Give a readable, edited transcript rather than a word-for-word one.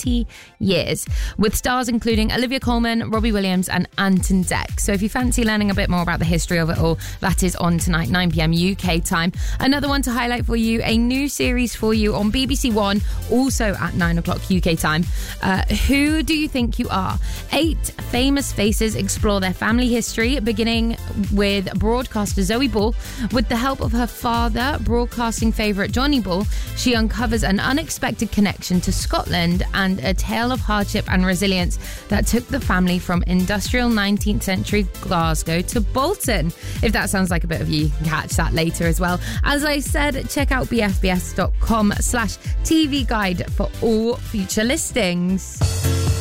20 years, with stars including Olivia Colman, Robbie Williams and Anton Deck. So if you fancy learning a bit more about the history of it all, that is on tonight, 9 p.m. UK time. Another one to highlight for you, a new series for you on BBC One, also at 9 o'clock UK time. Who Do You Think You Are? 8 famous faces explore their family history, beginning with broadcaster Zoe Ball. With the help of her father, broadcasting favourite Johnny Ball, she uncovers an unexpected connection to Scotland and a tale of hardship and resilience that took the family from industrial 19th century Glasgow to Bolton. If that sounds like a bit of you, can catch that later as well. As I said, check out bfbs.com/TV guide for all future listings.